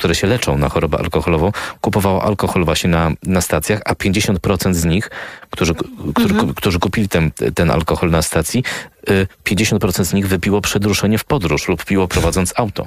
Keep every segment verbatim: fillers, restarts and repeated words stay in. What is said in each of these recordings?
które się leczą na chorobę alkoholową, kupowało alkohol właśnie na, na stacjach, a pięćdziesiąt procent z nich, którzy, którzy, mhm. którzy kupili ten, ten alkohol na stacji, pięćdziesiąt procent z nich wypiło przed ruszeniem w podróż lub piło prowadząc auto.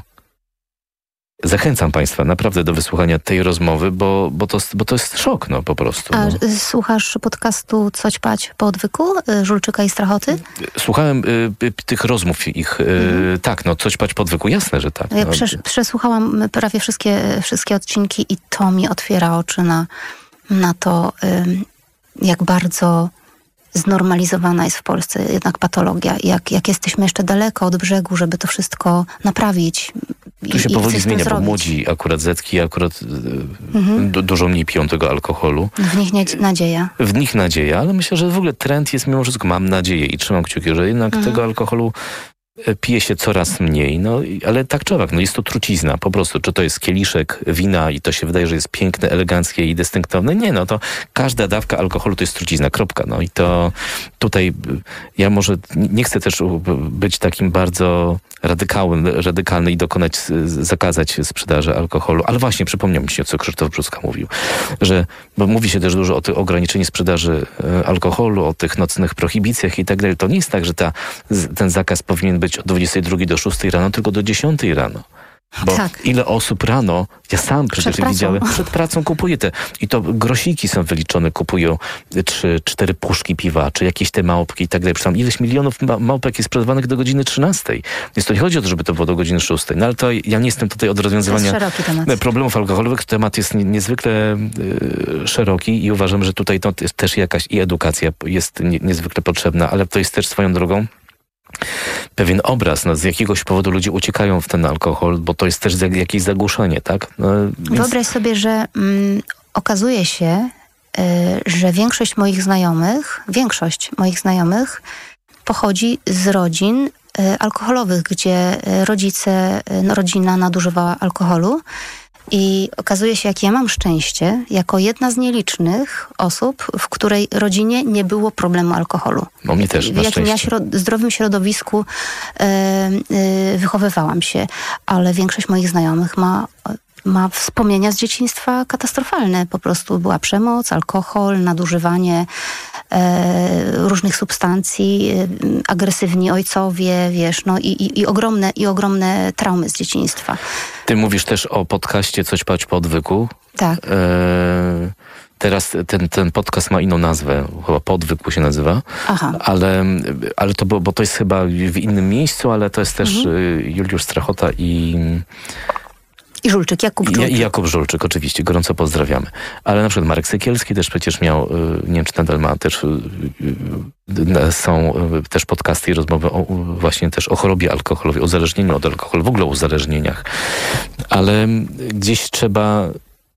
Zachęcam Państwa naprawdę do wysłuchania tej rozmowy, bo, bo, to, bo to jest szok, no po prostu. A no. słuchasz podcastu Co ćpać po odwyku? Żulczyka i Strachoty? Słuchałem y, y, tych rozmów ich. Y, mhm. Tak, no Co ćpać po odwyku, jasne, że tak. Ja no. przesz- przesłuchałam prawie wszystkie, wszystkie odcinki i to mi otwiera oczy na, na to, y, jak bardzo znormalizowana jest w Polsce jednak patologia. Jak, jak jesteśmy jeszcze daleko od brzegu, żeby to wszystko naprawić. Tu się i, powoli i zmienia, bo zrobić. młodzi akurat zetki akurat mhm. du- dużo mniej piją tego alkoholu. W nich nie, nadzieja. W nich nadzieja, ale myślę, że w ogóle trend jest mimo wszystko, mam nadzieję i trzymam kciuki, że jednak mhm. tego alkoholu pije się coraz mniej, no ale tak czy owak, no jest to trucizna po prostu, czy to jest kieliszek wina i to się wydaje, że jest piękne, eleganckie i dystynktowne, nie, no to każda dawka alkoholu to jest trucizna, kropka, no i to tutaj ja może nie chcę też być takim bardzo radykalny, radykalny i dokonać, zakazać sprzedaży alkoholu, ale właśnie przypomniał mi się, co Krzysztof Brzózga mówił, że, bo mówi się też dużo o tym ograniczeniu sprzedaży alkoholu, o tych nocnych prohibicjach i tak dalej, to nie jest tak, że ta, ten zakaz powinien być od dwudziestej drugiej do szóstej rano, tylko do dziesiątej rano. Bo tak. ile osób rano, ja sam przecież przed widziałem, przed pracą kupuje te, i to grosiki są wyliczone, kupują trzy, cztery puszki piwa, czy jakieś te małpki i tak dalej. Przecież ileś milionów ma- małpek jest sprzedawanych do godziny trzynastej. Więc to nie chodzi o to, żeby to było do godziny szóstej. No ale to ja nie jestem tutaj od rozwiązywania problemów alkoholowych. Temat jest nie, niezwykle y, szeroki i uważam, że tutaj to jest też jakaś i edukacja jest nie, niezwykle potrzebna, ale to jest też swoją drogą pewien obraz, no, z jakiegoś powodu ludzie uciekają w ten alkohol, bo to jest też jakieś zagłuszenie, tak? No, więc... Wyobraź sobie, że mm, okazuje się, y, że większość moich znajomych, większość moich znajomych pochodzi z rodzin y, alkoholowych, gdzie rodzice, y, rodzina nadużywała alkoholu. I okazuje się, jak ja mam szczęście, jako jedna z nielicznych osób, w której rodzinie nie było problemu alkoholu. No mnie też, w jakim ja środ- zdrowym środowisku e, e, wychowywałam się, ale większość moich znajomych ma, ma wspomnienia z dzieciństwa katastrofalne. Po prostu była przemoc, alkohol, nadużywanie e, różnych substancji, e, agresywni ojcowie, wiesz, no i, i, i, ogromne, i ogromne traumy z dzieciństwa. Ty mówisz też o podcaście Co ćpać po odwyku. Tak. E, teraz ten, ten podcast ma inną nazwę, chyba po odwyku się nazywa. Aha. Ale, ale to, bo, bo to jest chyba w innym miejscu, ale to jest też mhm. Juliusz Strachota i... I Żulczyk, Jakub Żulczyk. I Jakub Żulczyk, oczywiście, gorąco pozdrawiamy. Ale na przykład Marek Sekielski też przecież miał, nie wiem czy nadal ma, też są też podcasty i rozmowy o, właśnie też o chorobie alkoholowej, o uzależnieniu od alkoholu, w ogóle o uzależnieniach. Ale gdzieś trzeba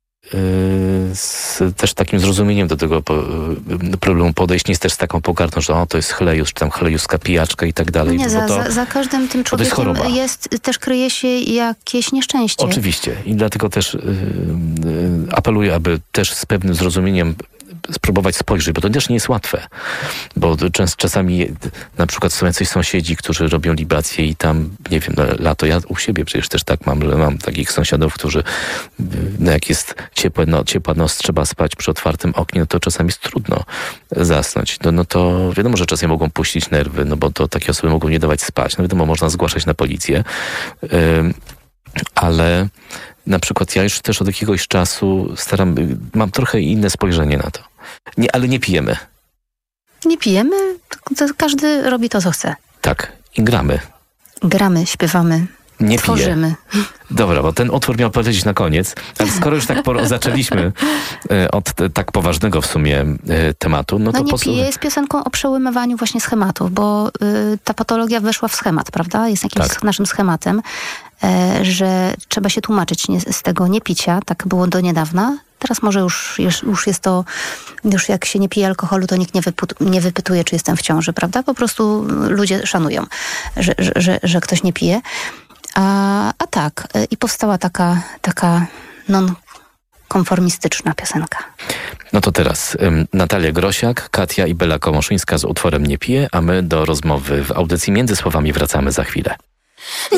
z też takim zrozumieniem do tego po, problemu podejść, nie jest też z taką pogardą, że o, to jest chlejusz, czy tam chlejuska pijaczka i tak dalej. Nie, za, to, za, za każdym tym człowiekiem jest, jest, też kryje się jakieś nieszczęście. Oczywiście i dlatego też yy, yy, apeluję, aby też z pewnym zrozumieniem spróbować spojrzeć, bo to też nie jest łatwe, bo czas, czasami na przykład są jacyś sąsiedzi, którzy robią libacje i tam, nie wiem, no, lato, ja u siebie przecież też tak mam, że mam takich sąsiadów, którzy no, jak jest ciepłe, no, ciepła noc, trzeba spać przy otwartym oknie, no to czasami jest trudno zasnąć. No, no to wiadomo, że czasem mogą puścić nerwy, no bo to takie osoby mogą nie dawać spać. No wiadomo, można zgłaszać na policję, yy, ale na przykład ja już też od jakiegoś czasu staram, mam trochę inne spojrzenie na to. Nie, ale nie pijemy. Nie pijemy, to każdy robi to, co chce. Tak, i gramy. Gramy, śpiewamy, nie tworzymy. Piję. Dobra, bo ten utwór miał powiedzieć na koniec, ale skoro już tak po, zaczęliśmy e, od te, tak poważnego w sumie e, tematu, no, no to nie posłuchaj. piję jest piosenką o przełamywaniu właśnie schematów, bo y, ta patologia weszła w schemat, prawda? Jest jakimś tak. naszym schematem, e, że trzeba się tłumaczyć nie, z tego niepicia, tak było do niedawna. Teraz może już, już, już jest to, już jak się nie pije alkoholu, to nikt nie, wyput, nie wypytuje, czy jestem w ciąży, prawda? Po prostu ludzie szanują, że, że, że, że ktoś nie pije. A, a tak, i powstała taka, taka non-konformistyczna piosenka. No to teraz um, Natalia Grosiak, Katia i Bela Komoszyńska z utworem Nie piję, a my do rozmowy w audycji Między Słowami wracamy za chwilę.